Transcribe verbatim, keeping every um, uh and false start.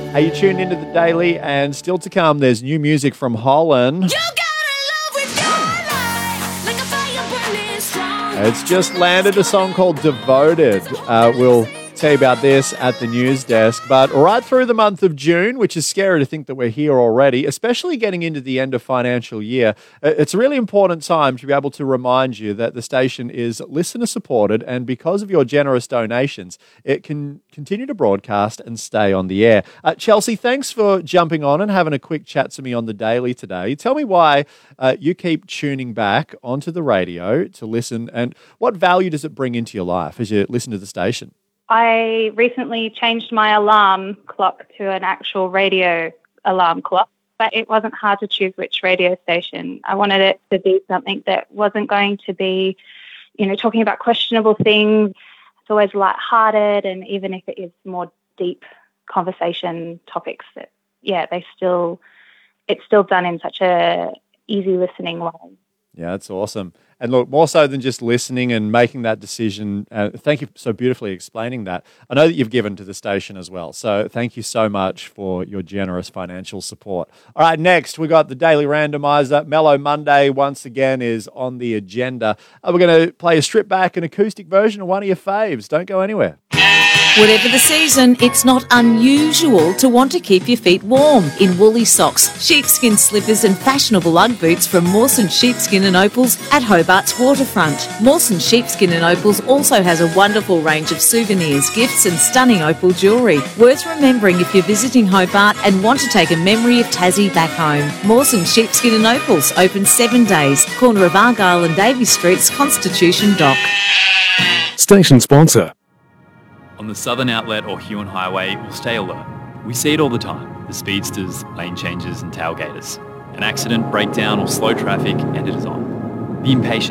Hey, you tuned into the Daily, and still to come, there's new music from Holland. You gotta love with your life, like a fire burning strong. It's just landed a song called Devoted. Uh, we'll tell you about this at the news desk. But right through the month of June, which is scary to think that we're here already, especially getting into the end of financial year, it's a really important time to be able to remind you that the station is listener supported, and because of your generous donations, it can continue to broadcast and stay on the air. Uh, Chelsea, thanks for jumping on and having a quick chat to me on the Daily today. Tell me why uh, you keep tuning back onto the radio to listen, and what value does it bring into your life as you listen to the station? I recently changed my alarm clock to an actual radio alarm clock, but it wasn't hard to choose which radio station. I wanted it to be something that wasn't going to be, you know, talking about questionable things. It's always lighthearted, and even if it is more deep conversation topics, that yeah, they still, it's still done in such a easy listening way. Yeah, that's awesome. And look, more so than just listening and making that decision, uh, thank you so beautifully explaining that. I know that you've given to the station as well, so thank you so much for your generous financial support. All right, next we got the Daily Randomizer. Mellow Monday once again is on the agenda. Uh, we're going to play a stripped back and acoustic version of one of your faves. Don't go anywhere. Whatever the season, it's not unusual to want to keep your feet warm in woolly socks, sheepskin slippers and fashionable Ugg boots from Mawson Sheepskin and Opals at Hobart's waterfront. Mawson Sheepskin and Opals also has a wonderful range of souvenirs, gifts and stunning opal jewellery. Worth remembering if you're visiting Hobart and want to take a memory of Tassie back home. Mawson Sheepskin and Opals, open seven days, corner of Argyle and Davies Streets, Constitution Dock. Station sponsor. On the Southern Outlet or Huon Highway, we'll stay alert. We see it all the time, the speedsters, lane changes and tailgaters. An accident, breakdown or slow traffic, and it is on. The impatient